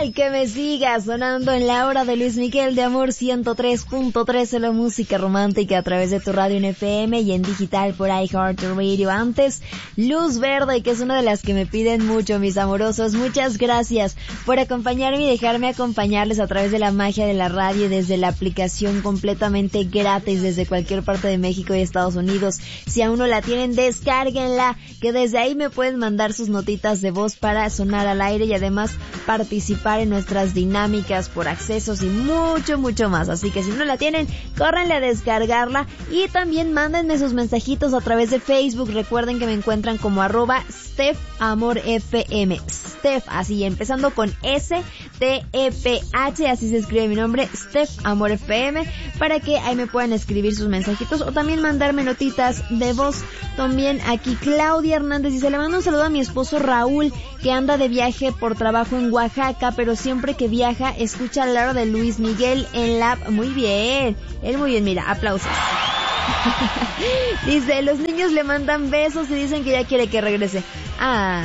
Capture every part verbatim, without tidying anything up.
y que me siga sonando en la hora de Luis Miguel de Amor ciento tres punto tres, la música romántica a través de tu radio en F M y en digital por iHeartRadio. Antes, Luz Verde, que es una de las que me piden mucho, mis amorosos. Muchas gracias por acompañarme y dejarme acompañarles a través de la magia de la radio y desde la aplicación completamente gratis desde cualquier parte de México y Estados Unidos. Si aún no la tienen, descárguenla, que desde ahí me pueden mandar sus notitas de voz para sonar al aire y además participar en nuestras dinámicas por accesos y mucho, mucho más. Así que si no la tienen, córranle a descargarla y también mándenme sus mensajitos a través de Facebook. Recuerden que me encuentran como arroba Steph Amor F M. Steph, así empezando con S T E P H, así se escribe mi nombre, Steph Amor F M, para que ahí me puedan escribir sus mensajitos o también mandarme notitas de voz. También aquí Claudia Hernández dice: le mando un saludo a mi esposo Raúl, que anda de viaje por trabajo en Oaxaca, pero siempre que viaja escucha la hora de Luis Miguel en la... Muy bien, él muy bien, mira, aplausos. Dice, los niños le mandan besos y dicen que ya quiere que regrese. Ah,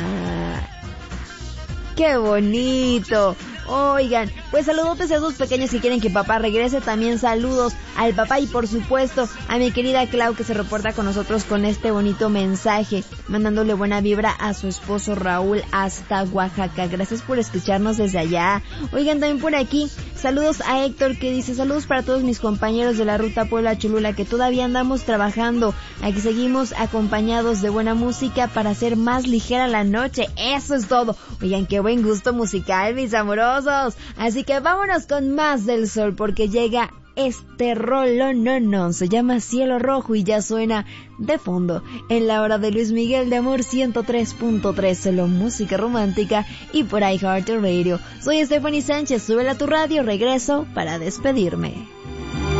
qué bonito. Oigan, pues saludotes a esos pequeños que quieren que papá regrese. También saludos al papá y por supuesto a mi querida Clau, que se reporta con nosotros con este bonito mensaje, mandándole buena vibra a su esposo Raúl hasta Oaxaca. Gracias por escucharnos desde allá. Oigan, también por aquí saludos a Héctor, que dice: saludos para todos mis compañeros de la ruta Puebla-Cholula, que todavía andamos trabajando. Aquí seguimos acompañados de buena música para hacer más ligera la noche. Eso es todo. Oigan, qué buen gusto musical, mis amorosos. Así que vámonos con más del sol, porque llega este rolón, no, no, se llama Cielo Rojo y ya suena de fondo en la hora de Luis Miguel de Amor ciento tres punto tres, solo música romántica y por iHeartRadio. Soy Stephanie Sánchez, súbela a tu radio, regreso para despedirme.